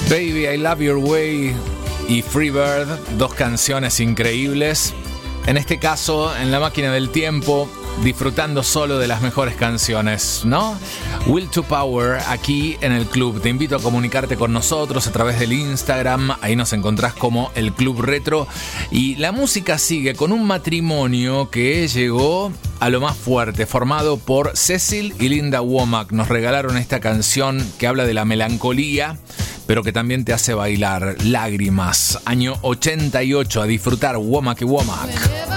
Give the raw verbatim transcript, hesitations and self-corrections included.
Baby, I Love Your Way y Freebird, dos canciones increíbles. En este caso, en la máquina del tiempo, disfrutando solo de las mejores canciones, ¿no? Will to Power, aquí en el club. Te invito a comunicarte con nosotros a través del Instagram. Ahí nos encontrás como el Club Retro. Y la música sigue con un matrimonio que llegó a lo más fuerte, formado por Cecil y Linda Womack. Nos regalaron esta canción que habla de la melancolía, pero que también te hace bailar. Lágrimas, año ochenta y ocho, a disfrutar Womack y Womack.